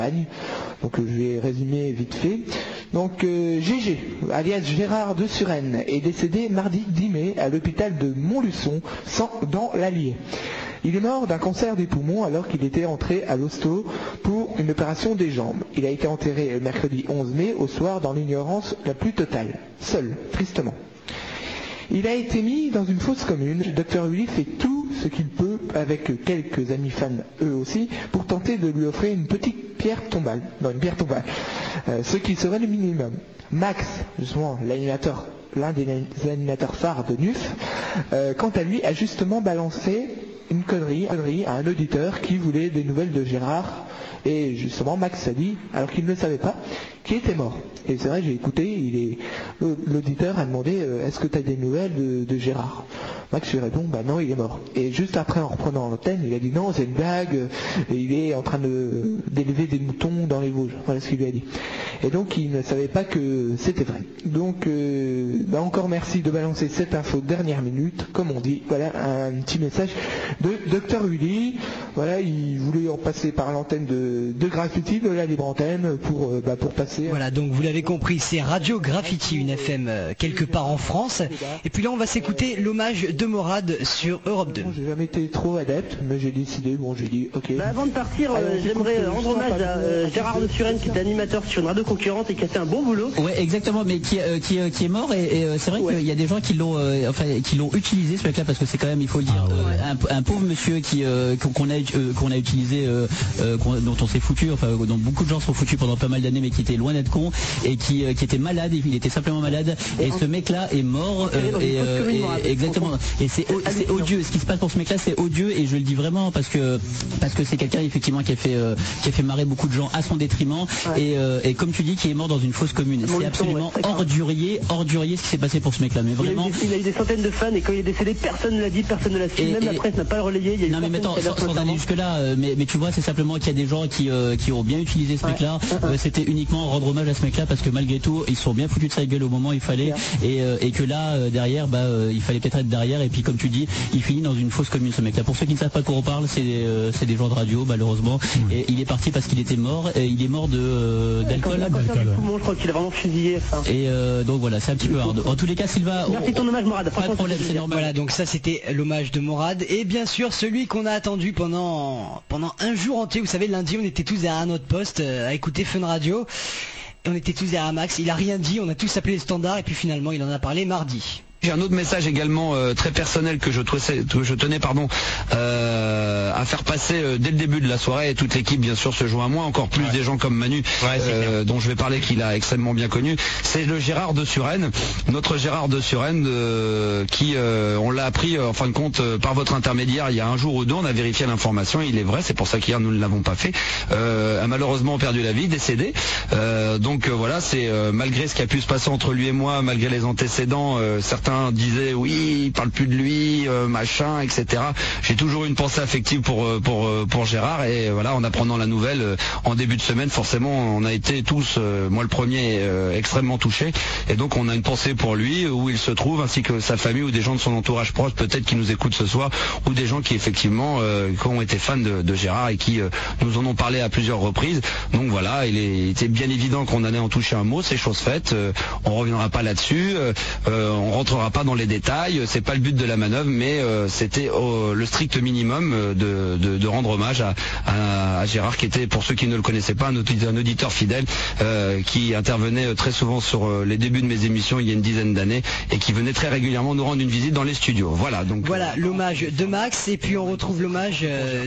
Donc je vais résumer vite fait. Donc Gégé, alias Gérard de Suresnes, est décédé mardi 10 mai à l'hôpital de Montluçon, dans l'Allier. Il est mort d'un cancer des poumons alors qu'il était entré à l'hosto pour une opération des jambes. Il a été enterré mercredi 11 mai au soir dans l'ignorance la plus totale, seul, tristement. Il a été mis dans une fosse commune. Le docteur Willy fait tout ce qu'il peut, avec quelques amis fans eux aussi, pour tenter de lui offrir une petite pierre tombale. Ce qui serait le minimum. Max, justement, l'un des animateurs phares de NUF, quant à lui, a justement balancé une connerie à un auditeur qui voulait des nouvelles de Gérard. Et justement, Max a dit, alors qu'il ne le savait pas, qu'il était mort. Et c'est vrai, j'ai écouté, l'auditeur a demandé est-ce que tu as des nouvelles de Gérard? Max lui répond non, il est mort. Et juste après, en reprenant l'antenne, il a dit non, c'est une blague, et il est en train d'élever des moutons dans les Vosges. Voilà ce qu'il lui a dit. Et donc il ne savait pas que c'était vrai. Donc encore merci de balancer cette info dernière minute, comme on dit. Voilà un petit message de Dr Willy. Voilà, il voulait en passer par l'antenne de Graffiti, de la libre antenne, pour passer. Voilà, donc vous l'avez compris, c'est Radio Graffiti, une FM quelque part en France. Et puis là on va s'écouter l'hommage de Morad sur Europe 2. J'ai jamais été trop adepte, mais j'ai décidé, j'ai dit ok. Avant de partir, j'aimerais rendre hommage à Gérard de Suresnes, qui est animateur sur une radio concurrente et qui a fait un bon boulot. Ouais, exactement, mais qui est mort, et c'est vrai qu'il y a des gens qui l'ont utilisé ce mec-là, parce que c'est quand même, il faut le dire, un pauvre monsieur qu'on a utilisé, dont on s'est foutu, dont beaucoup de gens sont foutus pendant pas mal d'années, mais qui était loin d'être con, et qui était malade, il était simplement malade, et ce mec-là est mort, exactement. Et c'est odieux, ce qui se passe pour ce mec-là, c'est odieux, et je le dis vraiment parce que c'est quelqu'un effectivement qui a fait marrer beaucoup de gens à son détriment, et comme tu dis, qui est mort dans une fosse commune. C'est absolument ordurier ce qui s'est passé pour ce mec-là, mais vraiment. Il a eu des centaines de fans, et quand il est décédé, personne ne l'a dit, personne ne l'a su, même la presse n'a pas le relayé. Non mais mettons, sans aller jusque là, mais tu vois, c'est simplement qu'il y a des gens qui ont bien utilisé ce mec-là. C'était uniquement rendre hommage à ce mec-là, parce que malgré tout, ils sont bien foutus de sa gueule au moment où il fallait, et que là derrière, il fallait peut-être être derrière, et puis comme tu dis, il finit dans une fosse commune, ce mec-là. Pour ceux qui ne savent pas de quoi on parle, c'est des gens de radio, malheureusement, et il est parti parce qu'il était mort, et il est mort d'alcool. Je crois qu'il a vraiment fusillé. Et donc voilà, c'est un petit peu hard. En tous les cas, Sylvain, merci ton hommage, Morad. Pas de problème, c'est normal. Voilà, donc ça c'était l'hommage de Morad, et bien sûr celui qu'on a attendu pendant un jour entier. Vous savez, lundi on était tous derrière notre poste à écouter Fun Radio, et on était tous derrière Max. Il a rien dit, on a tous appelé les standards, et puis finalement il en a parlé mardi. J'ai un autre message également très personnel que je tenais à faire passer dès le début de la soirée, et toute l'équipe bien sûr se joint à moi, encore plus des gens comme Manu, dont je vais parler, qu'il a extrêmement bien connu. C'est le Gérard de Suresnes, notre Gérard de Suresnes, qui on l'a appris en fin de compte par votre intermédiaire il y a un jour ou deux. On a vérifié l'information, il est vrai, c'est pour ça qu'hier nous ne l'avons pas fait, a malheureusement perdu la vie, décédé. Donc voilà, c'est malgré ce qui a pu se passer entre lui et moi, malgré les antécédents, certains disaient oui, il parle plus de lui, machin, etc. J'ai toujours une pensée affective pour Gérard, et voilà, en apprenant la nouvelle en début de semaine, forcément on a été tous, moi le premier, extrêmement touché, et donc on a une pensée pour lui, où il se trouve, ainsi que sa famille, ou des gens de son entourage proche peut-être qui nous écoutent ce soir, ou des gens qui effectivement qui ont été fans de Gérard, et qui nous en ont parlé à plusieurs reprises. Donc voilà, il était bien évident qu'on allait en toucher un mot, c'est chose faite, on reviendra pas là-dessus, on rentrera pas dans les détails, c'est pas le but de la manœuvre, mais c'était le strict minimum de rendre hommage à Gérard, qui était, pour ceux qui ne le connaissaient pas, un auditeur fidèle, qui intervenait très souvent sur les débuts de mes émissions il y a une dizaine d'années, et qui venait très régulièrement nous rendre une visite dans les studios. Voilà, donc voilà l'hommage de Max, et puis on retrouve l'hommage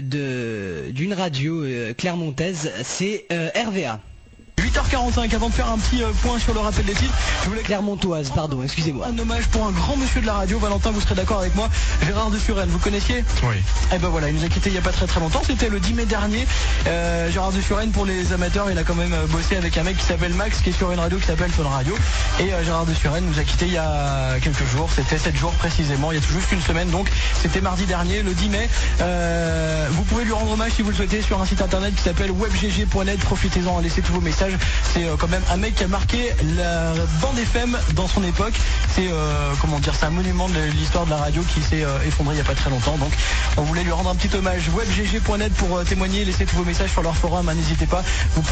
d'une radio clermontaise, c'est RVA. 8h45, avant de faire un petit point sur le rappel des titres, je voulais... Clermontoise, pardon, excusez-moi. Un hommage pour un grand monsieur de la radio. Valentin, vous serez d'accord avec moi, Gérard de Suresnes, vous connaissiez? Oui. Et ben voilà, il nous a quitté il n'y a pas très longtemps, c'était le 10 mai dernier. Gérard de Suresnes, pour les amateurs, il a quand même bossé avec un mec qui s'appelle Max, qui est sur une radio qui s'appelle Fun Radio. Et Gérard de Suresnes nous a quitté il y a quelques jours, c'était 7 jours précisément, il y a tout juste une semaine, donc c'était mardi dernier, le 10 mai. Vous pouvez lui rendre hommage si vous le souhaitez sur un site internet qui s'appelle webgg.net, profitez-en, laissez tous vos messages. C'est quand même un mec qui a marqué la bande FM dans son époque. C'est c'est un monument de l'histoire de la radio qui s'est effondré il n'y a pas très longtemps. Donc on voulait lui rendre un petit hommage. Webgg.net pour témoigner, laissez tous vos messages sur leur forum, n'hésitez pas. Vous pouvez